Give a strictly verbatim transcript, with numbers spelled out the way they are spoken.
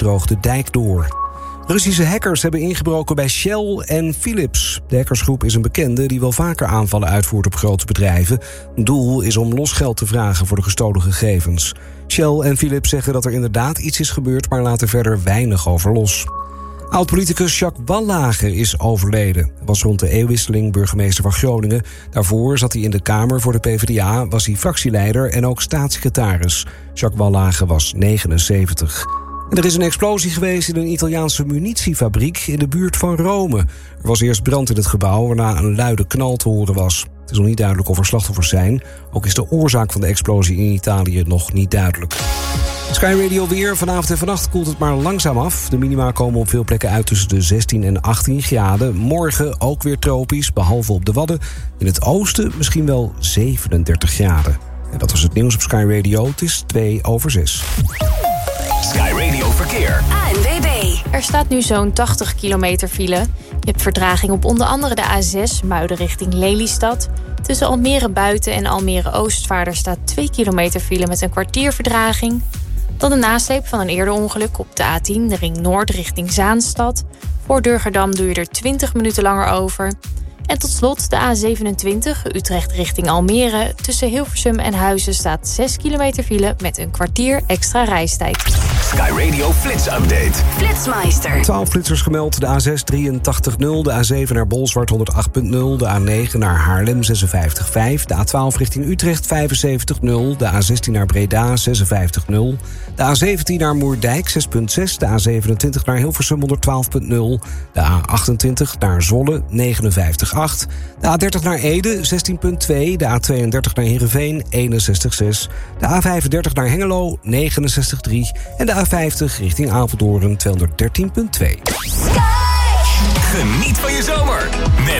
droogt de dijk door. Russische hackers hebben ingebroken bij Shell en Philips. De hackersgroep is een bekende die wel vaker aanvallen uitvoert op grote bedrijven. Het doel is om losgeld te vragen voor de gestolen gegevens. Shell en Philips zeggen dat er inderdaad iets is gebeurd, maar laten verder weinig over los. Oud-politicus Jacques Wallage is overleden. Hij was rond de eeuwwisseling burgemeester van Groningen. Daarvoor zat hij in de Kamer voor de PvdA, was hij fractieleider en ook staatssecretaris. Jacques Wallage was negenenzeventig. En er is een explosie geweest in een Italiaanse munitiefabriek in de buurt van Rome. Er was eerst brand in het gebouw, waarna een luide knal te horen was. Het is nog niet duidelijk of er slachtoffers zijn. Ook is de oorzaak van de explosie in Italië nog niet duidelijk. Sky Radio weer. Vanavond en vannacht koelt het maar langzaam af. De minima komen op veel plekken uit tussen de zestien en achttien graden. Morgen ook weer tropisch, behalve op de Wadden. In het oosten misschien wel zevenendertig graden. En dat was het nieuws op Sky Radio. Het is twee over zes. Sky Radio Verkeer. A N W B. Er staat nu zo'n tachtig kilometer file. Je hebt vertraging op onder andere de A zes, Muiden richting Lelystad. Tussen Almere Buiten en Almere Oostvaarder staat twee kilometer file met een kwartier vertraging. Dan de nasleep van een eerder ongeluk op de A tien, de Ring Noord richting Zaanstad. Voor Durgerdam doe je er twintig minuten langer over. En tot slot de A zevenentwintig, Utrecht richting Almere. Tussen Hilversum en Huizen staat zes kilometer file met een kwartier extra reistijd. Sky Radio Flits Update. Flitsmeister. twaalf flitsers gemeld. De A zes drieëntachtig nul, de A zeven naar Bolsward honderdacht punt nul, de A negen naar Haarlem zesenvijftig komma vijf, de A twaalf richting Utrecht vijfenzeventig nul, de A zestien naar Breda zesenvijftig nul, de A zeventien naar Moerdijk zes punt zes, de A zevenentwintig naar Hilversum honderdtwaalf punt nul, de A achtentwintig naar Zwolle negenenvijftig komma acht, de A dertig naar Ede zestien punt twee, de A tweeëndertig naar Heerenveen eenenzestig komma zes, de A vijfendertig naar Hengelo negenenzestig komma drie en de A vijftig richting Apeldoorn tweehonderddertien komma twee. Geniet van je zomer met